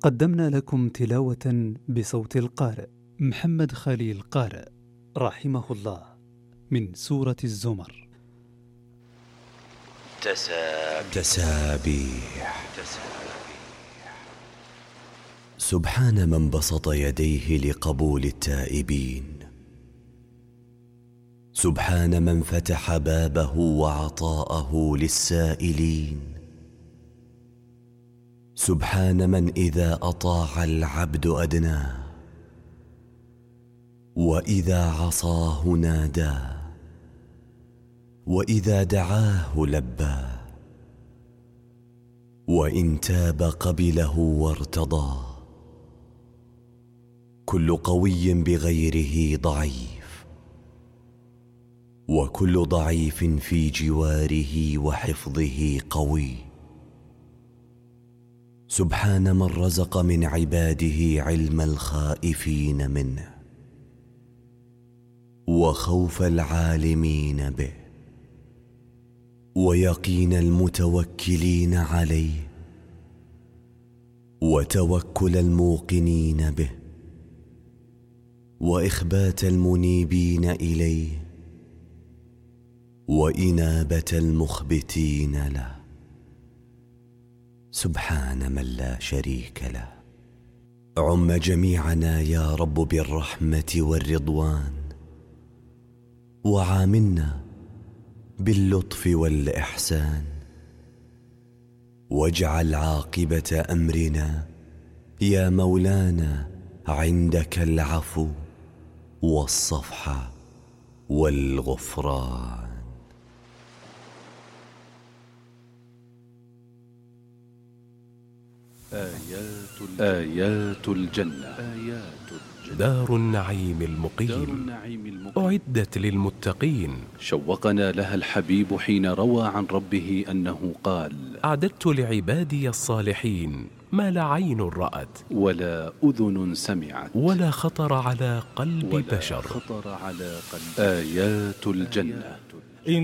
قدمنا لكم تلاوة بصوت القارئ محمد خليل قارئ رحمه الله من سورة الزمر. تسابيح. سبحان من بسط يديه لقبول التائبين، سبحان من فتح بابه وعطاءه للسائلين، سبحان من إذا أطاع العبد أدناه، وإذا عصاه ناداه، وإذا دعاه لباه، وإن تاب قبله وارتضاه. كل قوي بغيره ضعيف، وكل ضعيف في جواره وحفظه قوي. سبحان من رزق من عباده علم الخائفين منه وخوف العالمين به ويقين المتوكلين عليه وتوكل الموقنين به وإخبات المنيبين إليه وإنابة المخبتين له. سبحان من لا شريك له. عم جميعنا يا رب بالرحمة والرضوان، وعاملنا باللطف والإحسان، واجعل عاقبة أمرنا يا مولانا عندك العفو والصفح والغفران. آيات الجنة. دار النعيم المقيم أعدت للمتقين. شوقنا لها الحبيب حين روى عن ربه أنه قال: أعددت لعبادي الصالحين ما لا عين رأت ولا أذن سمعت ولا خطر على قلب بشر. آيات الجنة.